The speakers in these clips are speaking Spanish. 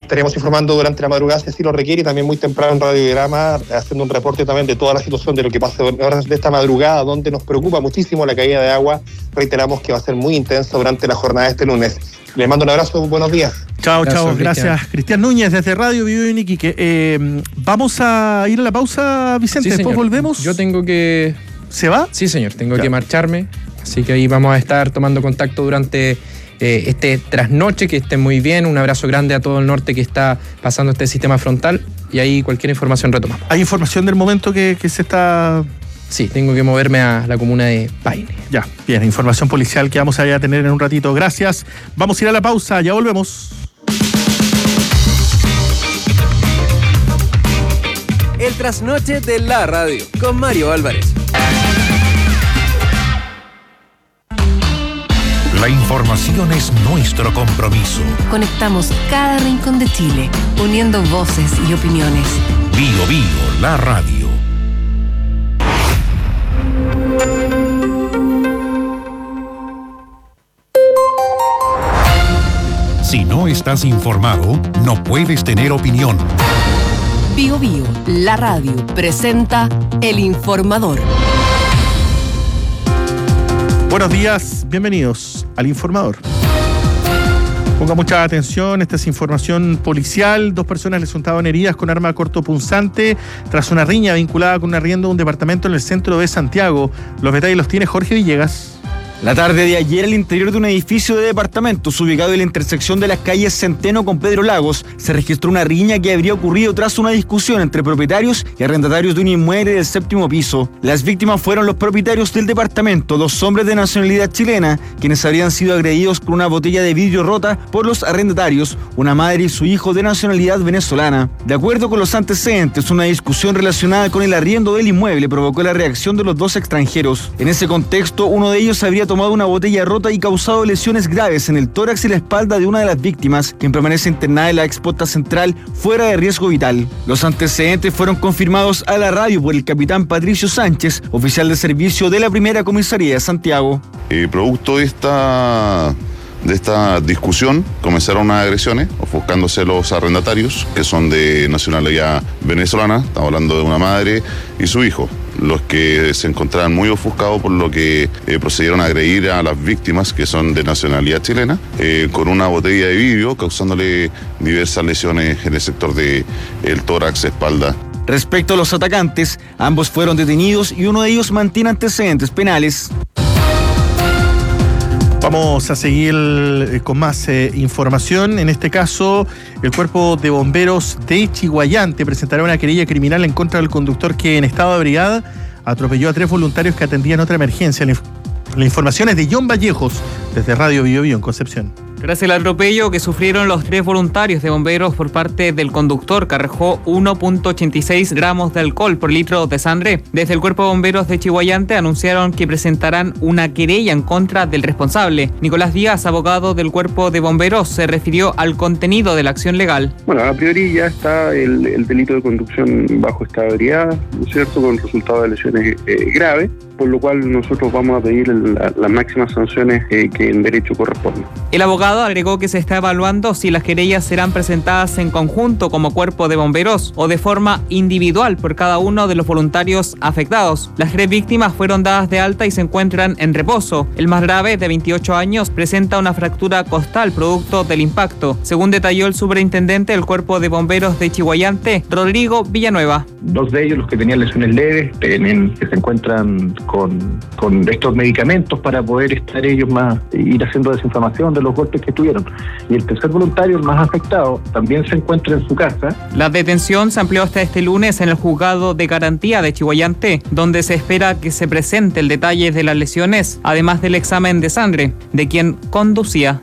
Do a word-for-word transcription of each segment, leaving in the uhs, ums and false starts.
estaremos informando durante la madrugada si así lo requiere, y también muy temprano en Radiograma, haciendo un reporte también de toda la situación de lo que pasa en horas de esta madrugada, donde nos preocupa muchísimo la caída de agua. Reiteramos que va a ser muy intenso durante la jornada de este lunes. Les mando un abrazo, buenos días. Chao, chao, gracias. Cristian. Cristian Núñez desde Radio Vivo en Iquique. Eh, vamos a ir a la pausa, Vicente, sí, después señor. volvemos. Yo tengo que... ¿Se va? Sí, señor, tengo ya. que marcharme, así que ahí vamos a estar tomando contacto durante eh, este trasnoche, que estén muy bien. Un abrazo grande a todo el norte que está pasando este sistema frontal, y ahí cualquier información retomamos. ¿Hay información del momento que, que se está...? Sí, tengo que moverme a la comuna de Paine. Ya, bien, información policial que vamos a, ir a tener en un ratito. Gracias. Vamos a ir a la pausa, ya volvemos. El trasnoche de la radio, con Mario Álvarez. La información es nuestro compromiso. Conectamos cada rincón de Chile, uniendo voces y opiniones. Bio Bio, la radio. Si no estás informado, no puedes tener opinión. Bio Bio, la radio, presenta El Informador. Buenos días, bienvenidos al Informador. Ponga mucha atención, esta es información policial. Dos personas resultaron heridas con arma cortopunzante tras una riña vinculada con un arriendo de un departamento en el centro de Santiago. Los detalles los tiene Jorge Villegas. La tarde de ayer, al interior de un edificio de departamentos ubicado en la intersección de las calles Centeno con Pedro Lagos, se registró una riña que habría ocurrido tras una discusión entre propietarios y arrendatarios de un inmueble del séptimo piso. Las víctimas fueron los propietarios del departamento, dos hombres de nacionalidad chilena, quienes habrían sido agredidos con una botella de vidrio rota por los arrendatarios, una madre y su hijo de nacionalidad venezolana. De acuerdo con los antecedentes, una discusión relacionada con el arriendo del inmueble provocó la reacción de los dos extranjeros. En ese contexto, uno de ellos habría tomado una botella rota y causado lesiones graves en el tórax y la espalda de una de las víctimas, quien permanece internada en la expota central fuera de riesgo vital. Los antecedentes fueron confirmados a la radio por el capitán Patricio Sánchez, oficial de servicio de la primera comisaría de Santiago. Eh, producto de esta... De esta discusión comenzaron unas agresiones, ofuscándose los arrendatarios, que son de nacionalidad venezolana, estamos hablando de una madre y su hijo, los que se encontraban muy ofuscados, por lo que eh, procedieron a agredir a las víctimas, que son de nacionalidad chilena, eh, con una botella de vidrio, causándole diversas lesiones en el sector del tórax, espalda. Respecto a los atacantes, ambos fueron detenidos y uno de ellos mantiene antecedentes penales. Vamos a seguir eh, con más eh, información. En este caso, el Cuerpo de Bomberos de Chiguayante presentará una querella criminal en contra del conductor que, en estado de ebriedad, atropelló a tres voluntarios que atendían otra emergencia. La, inf- la información es de John Vallejos, desde Radio Bio Bio en Concepción. Tras el atropello que sufrieron los tres voluntarios de bomberos por parte del conductor, que arrojó uno punto ochenta y seis gramos de alcohol por litro de sangre, desde el Cuerpo de Bomberos de Chiguayante anunciaron que presentarán una querella en contra del responsable. Nicolás Díaz, abogado del Cuerpo de Bomberos, se refirió al contenido de la acción legal. Bueno, a priori ya está el, el delito de conducción bajo estado de ebriedad, ¿no es cierto?, con resultado de lesiones eh, graves, por lo cual nosotros vamos a pedir la, las máximas sanciones eh, que en derecho corresponden. El abogado agregó que se está evaluando si las querellas serán presentadas en conjunto como Cuerpo de Bomberos o de forma individual por cada uno de los voluntarios afectados. Las tres víctimas fueron dadas de alta y se encuentran en reposo. El más grave, de veintiocho años, presenta una fractura costal producto del impacto, según detalló el superintendente del Cuerpo de Bomberos de Chiguayante, Rodrigo Villanueva. Dos de ellos, los que tenían lesiones leves, tienen, que se encuentran con, con estos medicamentos para poder estar ellos más, ir haciendo desinflamación de los golpes que tuvieron. Y el tercer voluntario, el más afectado, también se encuentra en su casa. La detención se amplió hasta este lunes en el juzgado de garantía de Chiguayante, donde se espera que se presente el detalle de las lesiones, además del examen de sangre de quien conducía.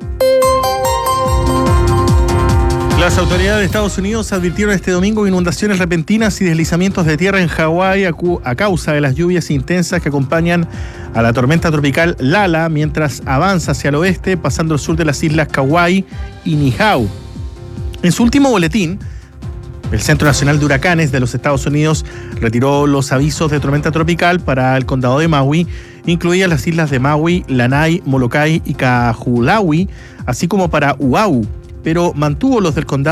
Las autoridades de Estados Unidos advirtieron este domingo inundaciones repentinas y deslizamientos de tierra en Hawái a, cu- a causa de las lluvias intensas que acompañan a la tormenta tropical Lala mientras avanza hacia el oeste, pasando al sur de las islas Kauai y Niihau. En su último boletín, el Centro Nacional de Huracanes de los Estados Unidos retiró los avisos de tormenta tropical para el condado de Maui, incluidas las islas de Maui, Lanai, Molokai y Kahului, así como para Oahu, pero mantuvo los del condado